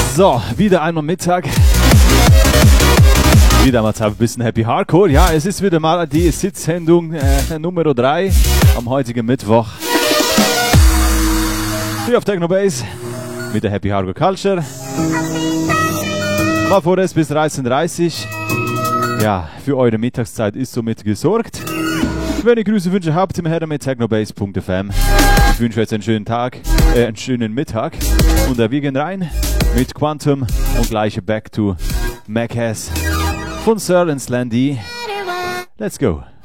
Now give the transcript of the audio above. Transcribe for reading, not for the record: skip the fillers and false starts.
So, wieder einmal Mittag. Wieder mal ein bisschen Happy Hardcore. Ja, es ist wieder mal die Sitzsendung Nummer 3 am heutigen Mittwoch. Hier auf Technobase mit der Happy Hardcore Culture. Mal vorerst bis 13:30 Uhr. Ja, für eure Mittagszeit ist somit gesorgt. Wenn ihr Grüße, Wünsche habt, immer her mit technobase.fm. Ich wünsche euch einen schönen Tag, einen schönen Mittag. Und wir gehen rein mit Quantum und gleich Back to Mac Has von Sir and Slandy. Let's go.